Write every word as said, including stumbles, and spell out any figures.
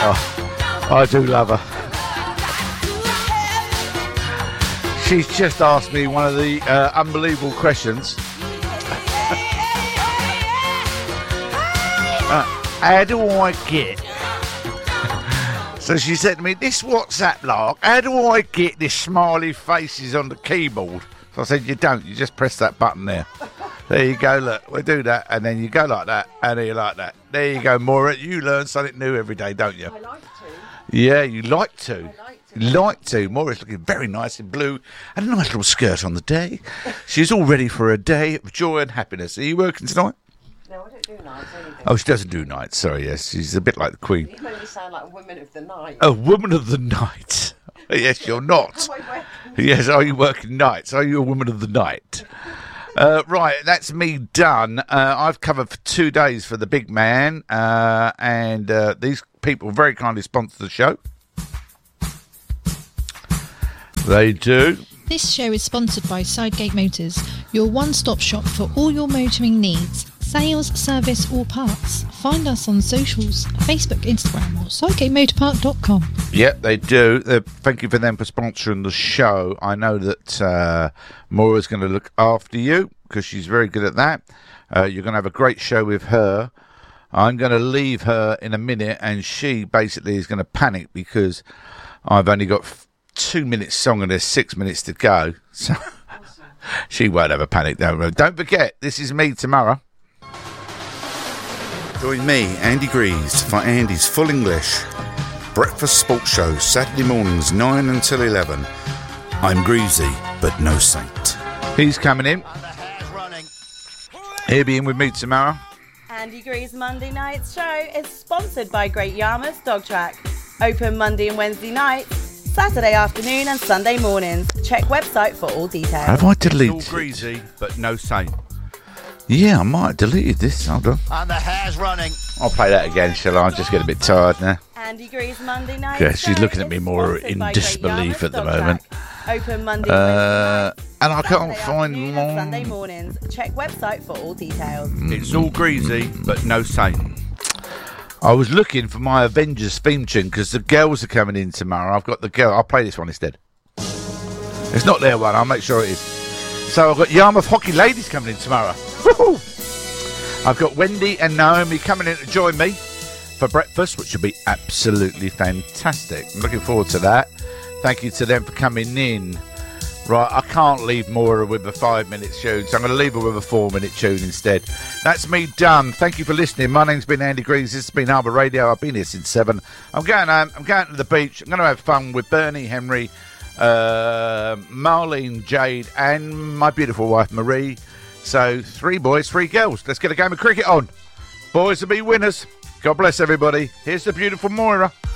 Oh, I do love her. She's just asked me one of the uh, unbelievable questions. uh, how do I get... So she said to me, this WhatsApp lark, how do I get this smiley faces on the keyboard? So I said, you don't, you just press that button there. There you go, look, we do that, and then you go like that, and then you like that. There you go, Maura, you learn something new every day, don't you? I like to. Yeah, you like to. I like to. You like to. Maura's looking very nice in blue, and a nice little skirt on the day. She's all ready for a day of joy and happiness. Are you working tonight? No, I don't do nights, I only do. Oh, she doesn't do nights, sorry, yes. She's a bit like the Queen. You make me sound like a woman of the night. A woman of the night. Yes, you're not. Am I working? Yes, are you working nights? Are you a woman of the night? Uh, right, that's me done. Uh, I've covered for two days for the big man, uh, and uh, these people very kindly sponsor the show. They do. This show is sponsored by Sidegate Motors, your one-stop shop for all your motoring needs. Sales, service or parts. Find us on socials, Facebook, Instagram or sidegate motor park dot com. Yep, they do. Uh, thank you for them for sponsoring the show. I know that uh, Maura's going to look after you because she's very good at that. Uh, you're going to have a great show with her. I'm going to leave her in a minute and she basically is going to panic because I've only got f- two minutes song and there's six minutes to go. So awesome. She won't have a panic. Don't, don't forget, this is me tomorrow. Join me, Andy Greaves, for Andy's Full English Breakfast Sports Show, Saturday mornings, nine until eleven. I'm Greasy, but no saint. He's coming in. He'll be in with me tomorrow. Andy Greaves' Monday Night Show is sponsored by Great Yarmouth Dog Track. Open Monday and Wednesday nights, Saturday afternoon and Sunday mornings. Check website for all details. Have I deleted It's all Greasy, but no saint. Yeah, I might have deleted this. Hold on. And the hair's running. I'll play that again, shall I? I just get a bit tired now. Andy Greaves' Monday Night Yeah, she's Show looking at me is more sponsored in by disbelief Great at the Yarmouth Dog moment. Track. Open Monday Uh, and and I can't Saturday find afternoon and Sunday mine. mornings. Check website for all details. It's all Greasy, but no saint. I was looking for my Avengers theme tune because the girls are coming in tomorrow. I've got the girl. I'll play this one instead. It's not their one. I'll make sure it is. So I've got Yarmouth Hockey Ladies coming in tomorrow. Woo-hoo! I've got Wendy and Naomi coming in to join me for breakfast, which will be absolutely fantastic. I'm looking forward to that. Thank you to them for coming in. Right, I can't leave Maura with a five-minute tune, so I'm going to leave her with a four-minute tune instead. That's me done. Thank you for listening. My name's been Andy Greaves. This has been Harbour Radio. I've been here since seven. I'm going home. I'm going to the beach. I'm going to have fun with Bernie, Henry, uh, Marlene, Jade, and my beautiful wife, Marie. So, three boys, three girls. Let's get a game of cricket on. Boys will be winners. God bless everybody. Here's the beautiful Moira.